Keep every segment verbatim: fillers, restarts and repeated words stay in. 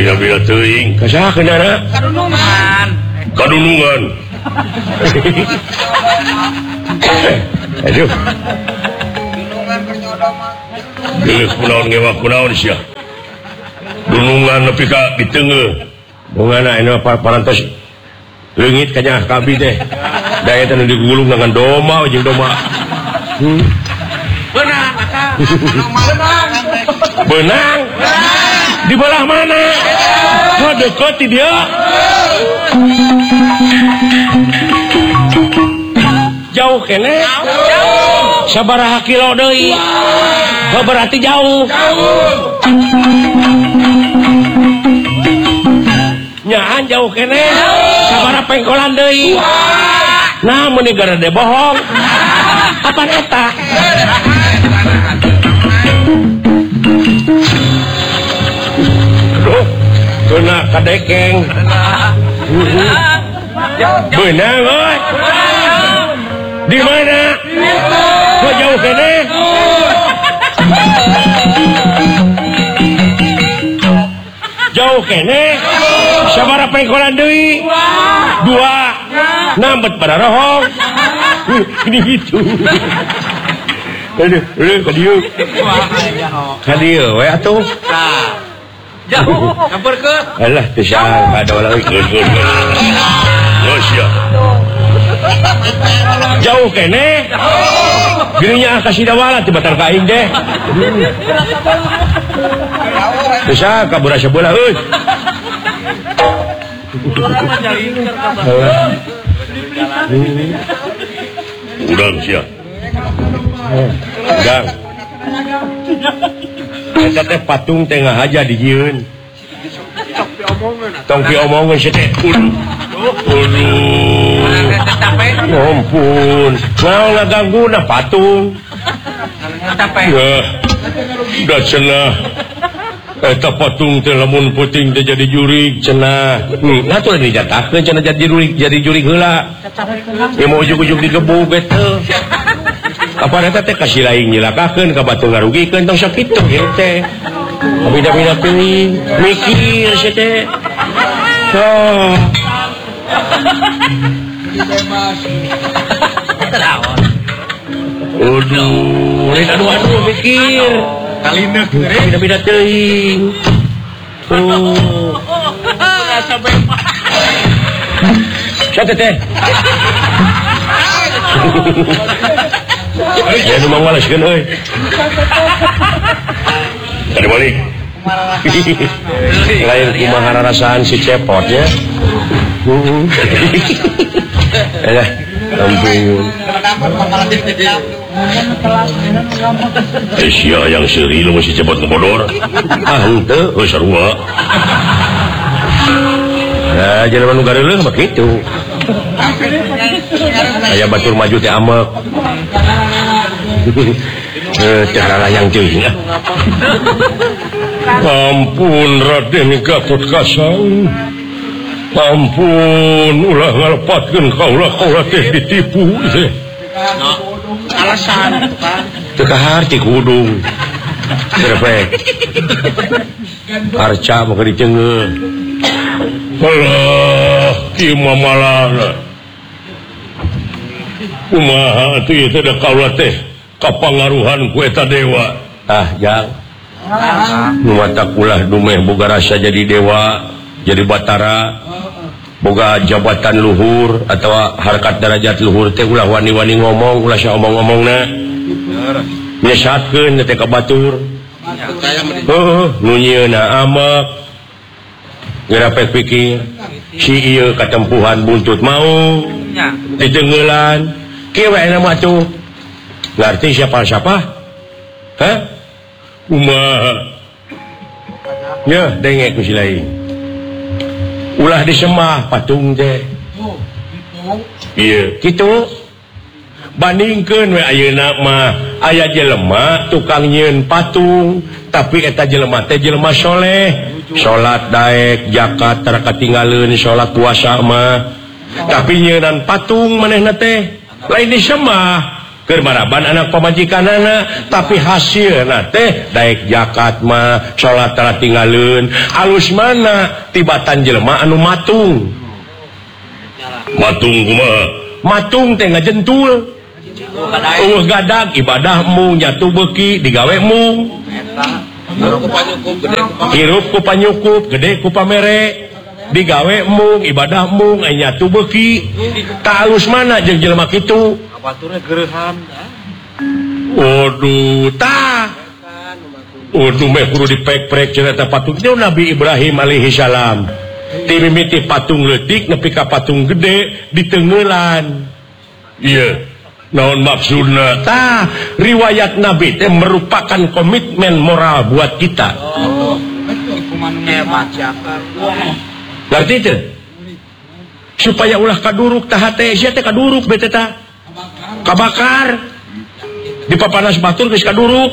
bila-bila teuing. Kasaha kenana? Kadunungan. Kadunungan. Aduh. Kadunungan kerjodoh mah. Geus kunaon ngewak kunaon sia. Dunungan nepi ka di teungeuh. Bungana anu parantos leungit ka nya kabi teh. Daya teh nu digulung dengan doma jeung doma. Hmm. Benang, benang. Benang. Di belah mana? Wah dekat di dia. Jauh kene. Jauh. Sabaraha kilo deui? Oh, berarti jauh. Jauh. Nyaan jauh kene. Sabaraha pengkolan deui? Nah, mun gara de bohong. Apa eta? Kena kadekeng. Benang, oi. Di mana? Kok jauh kene? Jauh kene? Sabaraha pengkolan deui? Dua. Nambet pada rohong. Ini gitu. Aduh, aduh, kadieu. Kadieu, we atuh. Jauh, campur ke. Alah, tisang ada lagi ke ke. Geus ya. Jauh kene. Gininya kasih dawala ti batar ka aing deh. Tisang ka beura sebelah euy. Udang sia. Udang. Eta teh patung tengah aja dijieun. Tong pi omongan si teh. Aduh. Ampun. Mau ngaganggu na patung. Ya. Da cenah. Eta patung teh lamun puting teh jadi jurig cenah. Hmm, nah tuh dijatakeun cenah jadi jurig, jadi jurig heula. Ya mau ujug-ujug digebug eta. Apa eta teh kasih lain nyilakakeun ka batu ngarugikeun tong sakitu ieu teh. Bida-bida teuing mikir si teh. Oh. Aduh, lain anu-anu mikir. Kalineuk Bida-bida teuing. Oh. Siapa teh? Ya nu mangwalaskeun euy. Ada balik. Lain kumaha rasaan si cepotnya. Eh, ampun. Sia yang seri lu masih cepot ngebodor. Ah henteu, euy sarua. Nah, jalan nu gareuleuh mah kitu. Aya batur maju teh amek. Eh, cara layang teuing. Ampun Raden Gatot Kaca. Ampun ulah ngalepatkeun kaula kaula teh ditipu teh. Alasan Pak. Teu kahar ti kudung. Serepek. Arca mah diceungeuh. Alah, ieu mah malahna. Kumaha atuh ieu teh da kaula teh kapangaruhan ku eta dewa. Ah, jang. Nu mata ulah dumeh boga rasa jadi dewa, jadi batara, boga jabatan luhur atau harkat derajat luhur teh ulah wani-wani ngomong, ulah sia omong-omongna. Nyesatkeun teh ka batur. Heuh, nu nyieunna amek. Ngerapek pikir si ieu katempuhan buntut mau ditenggeulan kieu wae na mah tuh ngarti siapa-siapa hah kumaha nya dengek ku si lain ulah disembah patung teh ieu kitu bandingkeun we ayeuna mah aya jelema tukang nyieun patung tapi eta jelema teh jelema soleh salat daek zakat tara katinggaleuan salat puasa mah tapi nyeunan patung manehna teh lain disembah Kermaraban anak pamajikanana tapi hasilna teh daek zakat mah salat tara tinggalin alus mana tibatan jelema anu matung matung kumaha matung teh ngajentul eueuh gadag ibadah mung jatuh beuki digawe mung hirup ku panyukup gede ku pamere digawe mung ibadah mung aya nyatu beuki ta alus mana jeung jelema kitu baturnya gerehan waduh tah waduh meh kudu dipek-pek cerita patung itu Nabi Ibrahim alaihi salam timimiti patung leutik nepi ka patung gede di tengeulan iya naon maksudna tah riwayat Nabi teh merupakan komitmen moral buat kita oh berarti itu supaya ulah kaduruk tah teh sia teh kaduruk bete tah kabakar di papanas batur geus kaduruk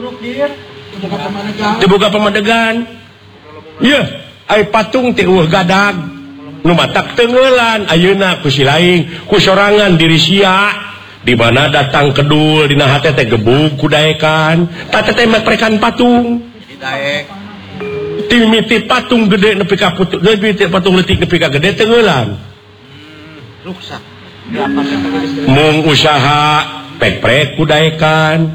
dibuka pamadegan iya ai patung teh eueuh gadag nu matak tengeulan ayeuna ku si laing ku sorangan diri sia di mana datang kedul dina hate teh gebug ku daekan ta teh meprekan patung daek timiti patung gede nepi ka putu nepi patung leutik nepi ka gede tengeulan rusak mung usaha pek-prek ku daekan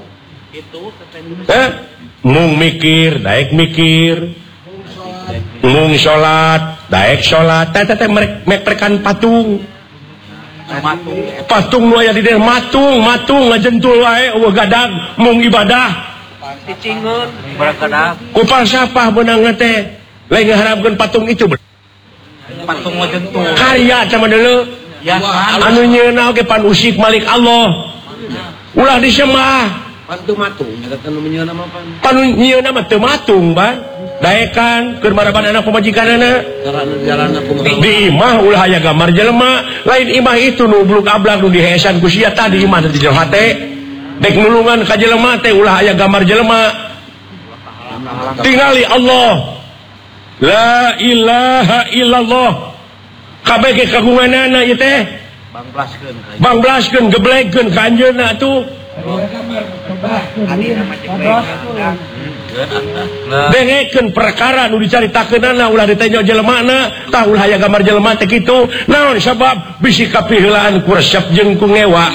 eh mung mikir daek mikir mung salat daek salat teh teh meprekan patung patung nu aya di dieu matung matung ngajentul wae eueuh gadag mung ibadah cicingeun baragadang ku falsafah beunang teh lain ngaharapkeun patung itu patung ngajentul karya sama deuleu ya anu nyeuna oge pan usik malik Allah ulah disembah patung matung eta anu nyeuna mah pan nyeuna mah teu matung ban daekan keur maraban anak pamajikanana jalanna kumaha di imah ulah aya gambar jelema lain imah itu nu blug ablak nu diheesan ku sia tadi imah teh jero hate dek nulungan ka jelema teh ulah aya gambar jelema tingali Allah la ilaha illallah kabeh ge kagunganana ieu teh bangblaskeun bangblaskeun geblegkeun ka anjeunna atuh dengekeun perkara nu dicaritakeunana ulah ditanya jelemana tah ulah aya gambar jelema teh kitu naon sabab bisi kapiheulaan ku resep jeung ku ngewa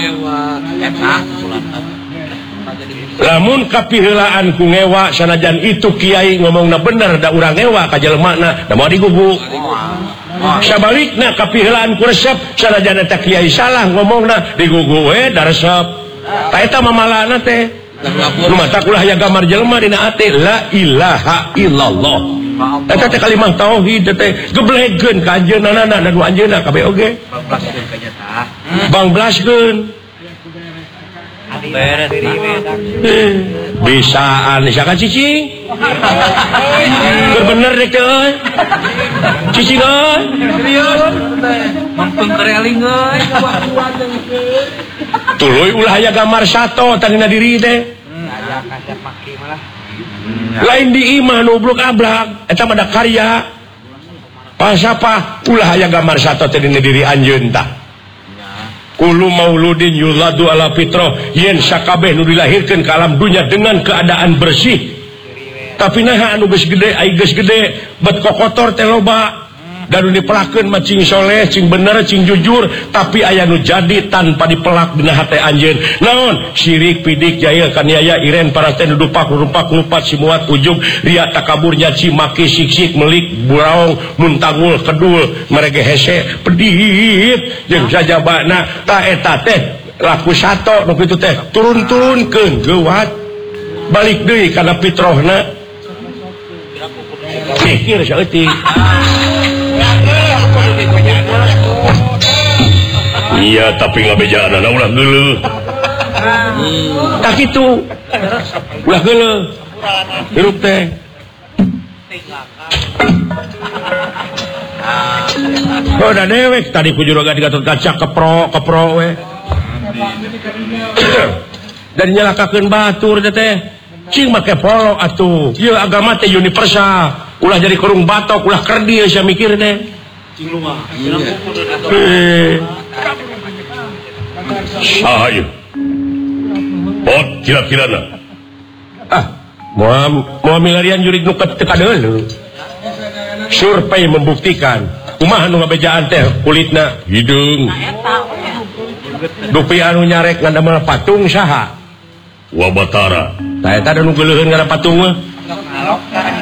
lamun kapiheulaan ku ngewa sanajan itu kiai ngomongna bener da urang ngewa ka jelemana da moal diguguk sabalikna kapiheulaan ku resep sanajan eta kiai salah ngomongna diguguk we da resep ta eta mamalana teh nu mata ulah aya gambar jelema dina ate la ilaha illallah eta teh kalimah tauhid teh geblegkeun ka anjeunna na nu anjeunna kabeh oge bangblaskeun ka nyata bangblaskeun beres bisaan siakan cicing bener dek teh euy cicing euy mangpeung kereling euy tuluy ulah aya gambar sato tadina diri teh lain di imah nu blok ablak eta mah da karya pasapa ulah aya gambar sato tadina diri anjeun tah kullu mauludin yuladu ala fitrah yen sakabeh nu dilahirkeun ka alam dunya dengan keadaan bersih tapi naha anu geus gede ai geus gede bet kokotor teh loba dan dipelakeun mah cing soleh cing bener cing jujur tapi aya nu jadi tanpa dipelak dina hate anjeun naon syirik pidik jahil kaniaya iren paraste nu dupak rupak ngupat simuat ujug ria takabur nyaci maki siksik melik buraong muntangul kedul merege hese pedihit jeung sajabana ta eta teh laku sato nu kitu teh turun-turunkeun geuwat balik deui kana fitrahna pikir saeutik iya tapi ngabejaan anak ulah geuleuh tak gitu ulah geuleuh hirup teh oh da dewek tadi ku juragan di Gatot Kaca kepro kepro we dan nyalakakeun batur teh cing make polok atuh ieu agama teh universal ulah jadi kurung batok ulah kerdi sia mikir teh cing lumah saha ieu oh kira-kira ah mau mau milarian jurik nu teka deuleu survei membuktikan kumaha nu ngabejaan teh kulitna hidung dupi anu nyarek ngandamel patung saha Wabatara. Saya tak ada nu geuleuheun ngana patung mah.